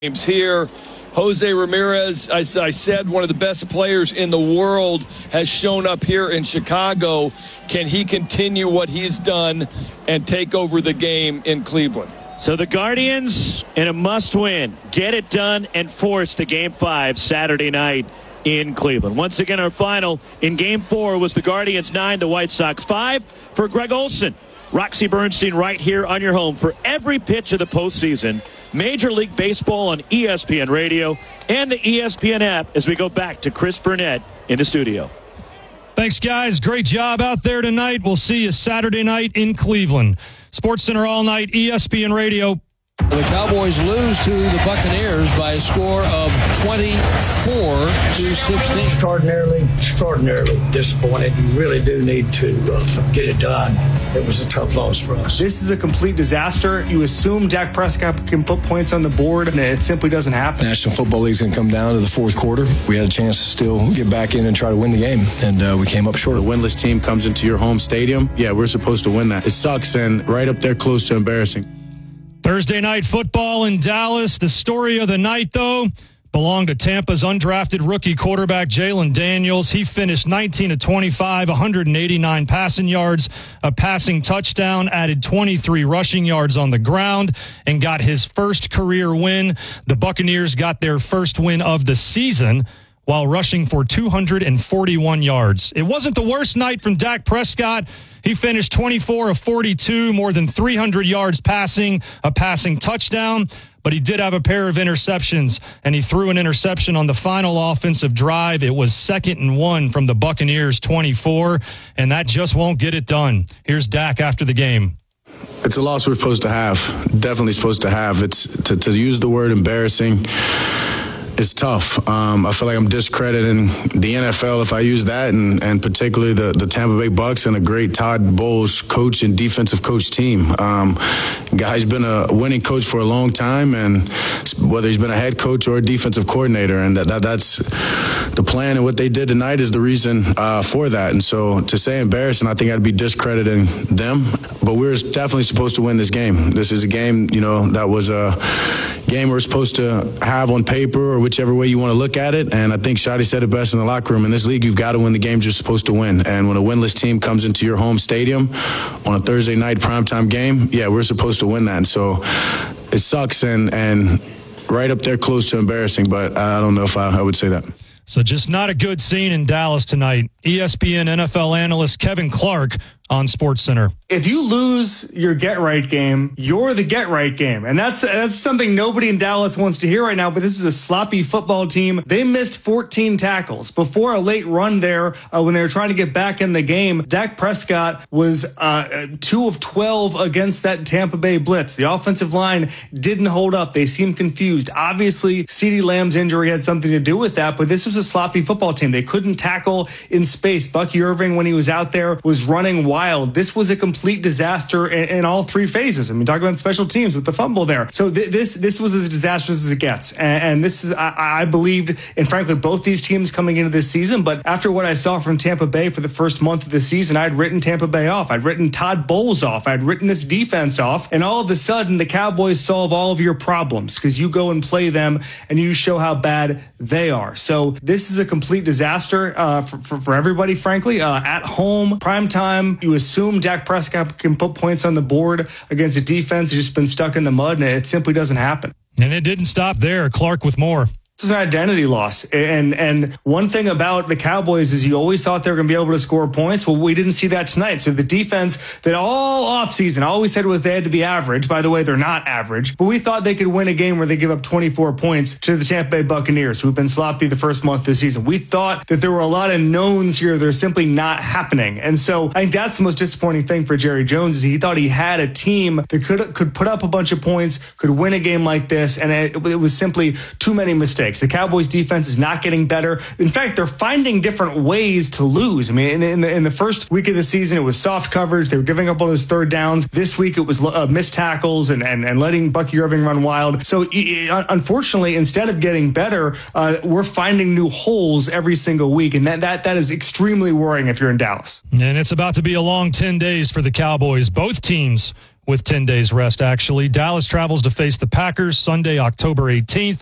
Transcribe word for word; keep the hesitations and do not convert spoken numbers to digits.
games here. Jose Ramirez, as I said, one of the best players in the world, has shown up here in Chicago. Can he continue what he's done and take over the game in Cleveland? So the Guardians in a must-win. Get it done and force the Game five Saturday night in Cleveland. Once again, our final in Game four was the Guardians nine, the White Sox five. For Greg Olson, Roxy Bernstein right here on your home for every pitch of the postseason. Major League Baseball on E S P N Radio and the E S P N app as we go back to Chris Burnett in the studio. Thanks, guys. Great job out there tonight. We'll see you Saturday night in Cleveland. SportsCenter all night, E S P N Radio. The Cowboys lose to the Buccaneers by a score of twenty-four to sixteen. Extraordinarily, extraordinarily disappointed. You really do need to uh, get it done. It was a tough loss for us. This is a complete disaster. You assume Dak Prescott can put points on the board, and it simply doesn't happen. National Football League's going to come down to the fourth quarter. We had a chance to still get back in and try to win the game, and uh, we came up short. A winless team comes into your home stadium. Yeah, we're supposed to win that. It sucks, and right up there close to embarrassing. Thursday night football in Dallas. The story of the night, though, belonged to Tampa's undrafted rookie quarterback Jalen Daniels. He finished nineteen to twenty-five, one hundred eighty-nine passing yards, a passing touchdown, added twenty-three rushing yards on the ground, and got his first career win. The Buccaneers got their first win of the season while rushing for two hundred forty-one yards. It wasn't the worst night from Dak Prescott. He finished twenty-four of forty-two, more than three hundred yards passing, a passing touchdown. But he did have a pair of interceptions, and he threw an interception on the final offensive drive. It was second and one from the Buccaneers' twenty-four, and that just won't get it done. Here's Dak after the game. It's a loss we're supposed to have, definitely supposed to have. It's to, to use the word embarrassing. It's tough. Um, I feel like I'm discrediting the N F L if I use that, and, and particularly the, the Tampa Bay Bucks and a great Todd Bowles coach and defensive coach team. Um, guy's been a winning coach for a long time, and whether he's been a head coach or a defensive coordinator, and that, that that's the plan, and what they did tonight is the reason uh, for that. And so to say embarrassing, I think I'd be discrediting them. But we're definitely supposed to win this game. This is a game, you know, that was a game we're supposed to have on paper, or whichever way you want to look at it. And I think Shotty said it best in the locker room. In this league, you've got to win the games you're supposed to win. And when a winless team comes into your home stadium on a Thursday night primetime game, yeah, we're supposed to win that. And so it sucks and and right up there close to embarrassing, but I don't know if I, I would say that. So just not a good scene in Dallas tonight. E S P N N F L analyst Kevin Clark on SportsCenter. If you lose your get-right game, you're the get-right game. And that's that's something nobody in Dallas wants to hear right now, but this was a sloppy football team. They missed fourteen tackles. Before a late run there, uh, when they were trying to get back in the game, Dak Prescott was uh, two of twelve against that Tampa Bay blitz. The offensive line didn't hold up. They seemed confused. Obviously, CeeDee Lamb's injury had something to do with that, but this was a sloppy football team. They couldn't tackle in space. Bucky Irving, when he was out there, was running wild. This was a complete disaster in, in all three phases. I mean, talk about special teams with the fumble there. So th- this this was as disastrous as it gets. And, and this is, I, I believed, and frankly, both these teams coming into this season. But after what I saw from Tampa Bay for the first month of the season, I'd written Tampa Bay off. I'd written Todd Bowles off. I'd written this defense off. And all of a sudden, the Cowboys solve all of your problems because you go and play them and you show how bad they are. So this is a complete disaster uh, for, for, for everybody, frankly. Uh, at home, prime time, you assume Dak Prescott can put points on the board against a defense that's just been stuck in the mud, and it simply doesn't happen. And it didn't stop there. Clark with more. This is an identity loss. And and one thing about the Cowboys is you always thought they were going to be able to score points. Well, we didn't see that tonight. So the defense that all offseason always said was they had to be average. By the way, they're not average. But we thought they could win a game where they give up twenty-four points to the Tampa Bay Buccaneers, who've been sloppy the first month of the season. We thought that there were a lot of knowns here that are simply not happening. And so I think that's the most disappointing thing for Jerry Jones is he thought he had a team that could could put up a bunch of points, could win a game like this, and it, it was simply too many mistakes. The Cowboys defense is not getting better. In fact, they're finding different ways to lose. I mean, in, in, the, in the first week of the season, it was soft coverage. They were giving up all those third downs. This week, it was uh, missed tackles and, and, and letting Bucky Irving run wild. So unfortunately, instead of getting better, uh, we're finding new holes every single week. And that, that that is extremely worrying if you're in Dallas. And it's about to be a long ten days for the Cowboys. Both teams with ten days rest, actually. Dallas travels to face the Packers Sunday, October eighteenth.